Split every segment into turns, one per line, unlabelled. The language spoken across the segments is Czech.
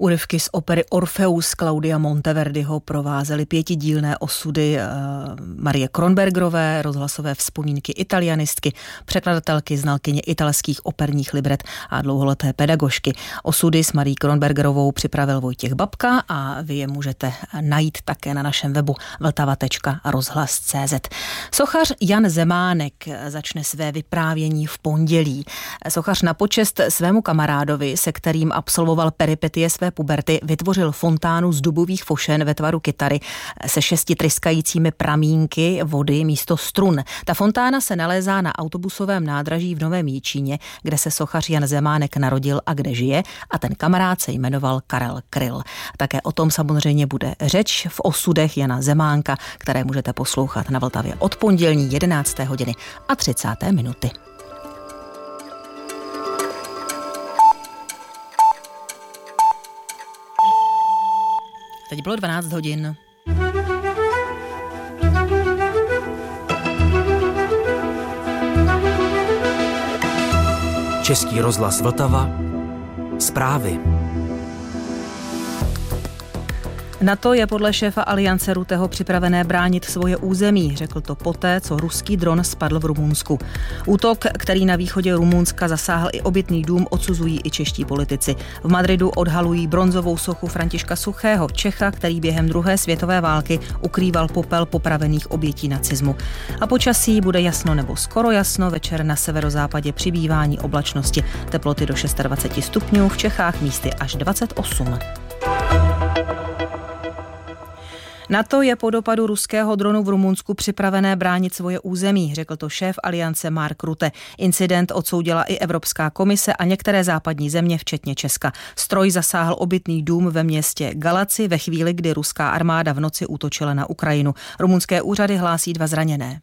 Úryvky z opery Orfeus Claudia Monteverdiho provázely 5dílné osudy Marie Kronbergerové, rozhlasové vzpomínky italianistky, překladatelky, znalkyně italských operních libret a dlouholeté pedagožky. Osudy s Marií Kronbergerovou připravil Vojtěch Babka a vy je můžete najít také na našem webu vltava.rozhlas.cz. Sochař Jan Zemánek začne své vyprávění v pondělí. Sochař na počest svému kamarádovi, se kterým absolvoval peripetie své puberty, vytvořil fontánu z dubových fošen ve tvaru kytary se 6 tryskajícími pramínky vody místo strun. Ta fontána se nalézá na autobusovém nádraží v Novém Jičíně, kde se sochař Jan Zemánek narodil a kde žije, a ten kamarád se jmenoval Karel Kryl. Také o tom samozřejmě bude řeč v osudech Jana Zemánka, které můžete poslouchat na Vltavě od pondělní 11. hodiny a 30. minuty. Teď bylo 12 hodin.
Český rozhlas Vltava. Zprávy.
NATO je podle šéfa Aliance Rutteho připravené bránit svoje území, řekl to poté, co ruský dron spadl v Rumunsku. Útok, který na východě Rumunska zasáhl i obytný dům, odsuzují i čeští politici. V Madridu odhalují bronzovou sochu Františka Suchého, Čecha, který během druhé světové války ukrýval popel popravených obětí nacismu. A počasí bude jasno nebo skoro jasno, večer na severozápadě přibývání oblačnosti, teploty do 26 stupňů, v Čechách místy až 28. NATO je po dopadu ruského dronu v Rumunsku připravené bránit svoje území, řekl to šéf Aliance Mark Rutte. Incident odsoudila i Evropská komise a některé západní země, včetně Česka. Stroj zasáhl obytný dům ve městě Galaci ve chvíli, kdy ruská armáda v noci útočila na Ukrajinu. Rumunské úřady hlásí 2 zraněné.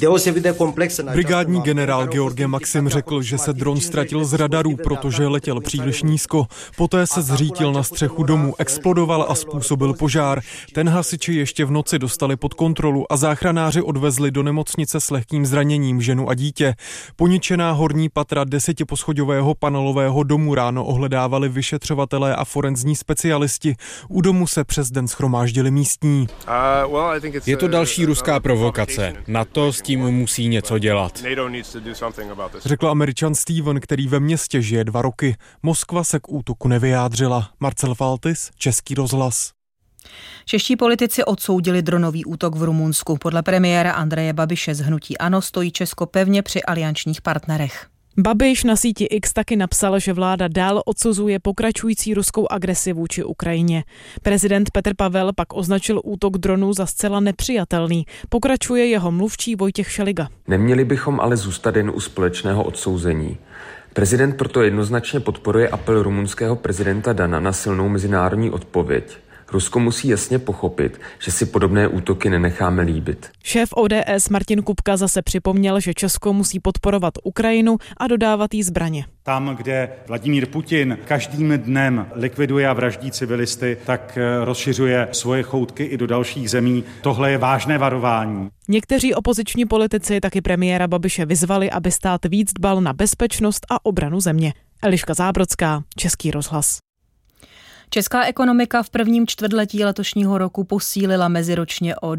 Brigádní generál George Maxim řekl, že se dron ztratil z radarů, protože letěl příliš nízko. Poté se zřítil na střechu domu, explodoval a způsobil požár. Ten hasiči ještě v noci dostali pod kontrolu a záchranáři odvezli do nemocnice s lehkým zraněním ženu a dítě. Poničená horní patra 10poschodového panelového domu ráno ohledávali vyšetřovatelé a forenzní specialisti. U domu se přes den shromáždili místní.
Je to další ruská provokace. NATO s tím musí něco dělat,
řekl Američan Steven, který ve městě žije 2 roky. Moskva se k útoku nevyjádřila. Marcel Faltis, Český rozhlas.
Čeští politici odsoudili dronový útok v Rumunsku. Podle premiéra Andreje Babiše z hnutí ANO stojí Česko pevně při aliančních partnerech.
Babiš na síti X taky napsal, že vláda dál odsuzuje pokračující ruskou agresi vůči Ukrajině. Prezident Petr Pavel pak označil útok dronů za zcela nepřijatelný. Pokračuje jeho mluvčí Vojtěch Šeliga.
Neměli bychom ale zůstat jen u společného odsouzení. Prezident proto jednoznačně podporuje apel rumunského prezidenta Dana na silnou mezinárodní odpověď. Rusko musí jasně pochopit, že si podobné útoky nenecháme líbit.
Šéf ODS Martin Kupka zase připomněl, že Česko musí podporovat Ukrajinu a dodávat jí zbraně.
Tam, kde Vladimír Putin každým dnem likviduje a vraždí civilisty, tak rozšiřuje svoje choutky i do dalších zemí. Tohle je vážné varování.
Někteří opoziční politici taky premiéra Babiše vyzvali, aby stát víc dbal na bezpečnost a obranu země. Eliška Zábrodská, Český rozhlas.
Česká ekonomika v prvním čtvrtletí letošního roku posílila meziročně o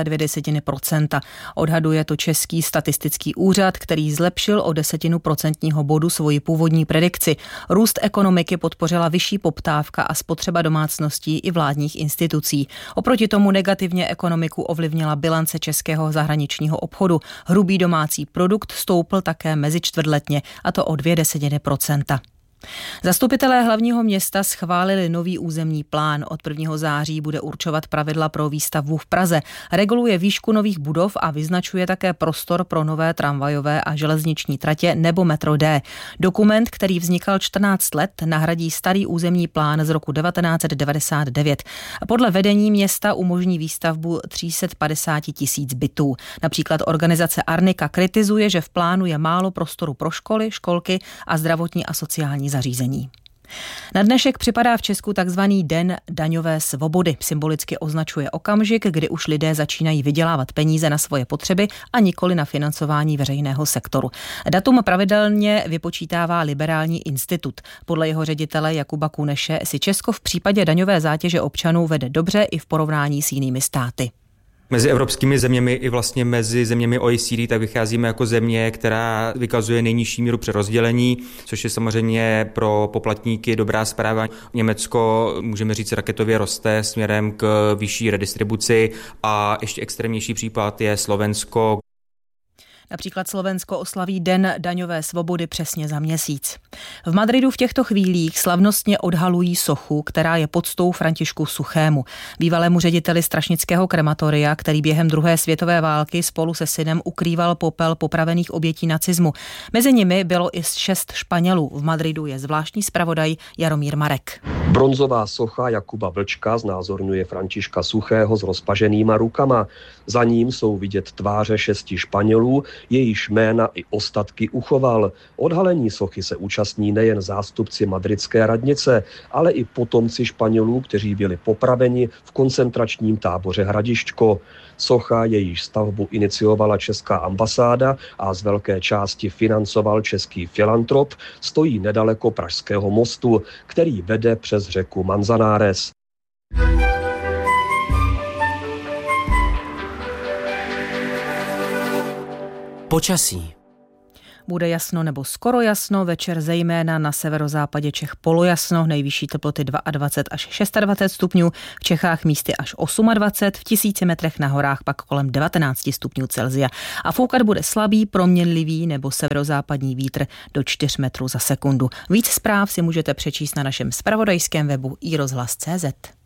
2,2%. Odhaduje to Český statistický úřad, který zlepšil o 0,1% bodu svoji původní predikci. Růst ekonomiky podpořila vyšší poptávka a spotřeba domácností i vládních institucí. Oproti tomu negativně ekonomiku ovlivnila bilance českého zahraničního obchodu. Hrubý domácí produkt stoupl také mezičtvrtletně, a to o 0,2%. Zastupitelé hlavního města schválili nový územní plán. Od 1. září bude určovat pravidla pro výstavbu v Praze. Reguluje výšku nových budov a vyznačuje také prostor pro nové tramvajové a železniční tratě nebo metro D. Dokument, který vznikal 14 let, nahradí starý územní plán z roku 1999. Podle vedení města umožní výstavbu 350 000 bytů. Například organizace Arnika kritizuje, že v plánu je málo prostoru pro školy, školky a zdravotní a sociální zařízení. Na dnešek připadá v Česku takzvaný Den daňové svobody. Symbolicky označuje okamžik, kdy už lidé začínají vydělávat peníze na svoje potřeby a nikoli na financování veřejného sektoru. Datum pravidelně vypočítává Liberální institut. Podle jeho ředitele Jakuba Kuneše si Česko v případě daňové zátěže občanů vede dobře i v porovnání s jinými státy.
Mezi evropskými zeměmi i vlastně mezi zeměmi OECD tak vycházíme jako země, která vykazuje nejnižší míru přerozdělení, což je samozřejmě pro poplatníky dobrá zpráva. Německo, můžeme říct, raketově roste směrem k vyšší redistribuci a ještě extrémnější případ je Slovensko.
Například Slovensko oslaví Den daňové svobody přesně za měsíc. V Madridu v těchto chvílích slavnostně odhalují sochu, která je poctou Františku Suchému, bývalému řediteli strašnického krematoria, který během druhé světové války spolu se synem ukrýval popel popravených obětí nacismu. Mezi nimi bylo i 6 Španělů. V Madridu je zvláštní zpravodaj Jaromír Marek.
Bronzová socha Jakuba Vlčka znázorňuje Františka Suchého s rozpaženýma rukama. Za ním jsou vidět tváře 6 Španělů, jejíž jména i ostatky uchoval. Odhalení sochy se účastní nejen zástupci madridské radnice, ale i potomci Španělů, kteří byli popraveni v koncentračním táboře Hradišťko. Socha, jejíž stavbu iniciovala česká ambasáda a z velké části financoval český filantrop, stojí nedaleko Pražského mostu, který vede přes řeku Manzanares.
Počasí.
Bude jasno nebo skoro jasno, večer zejména na severozápadě Čech polojasno, nejvyšší teploty 22 až 26 stupňů, v Čechách místy až 28, v 1000 metrech na horách pak kolem 19 stupňů Celsia. A foukat bude slabý, proměnlivý nebo severozápadní vítr do 4 metrů za sekundu. Víc zpráv si můžete přečíst na našem zpravodajském webu iRozhlas.cz.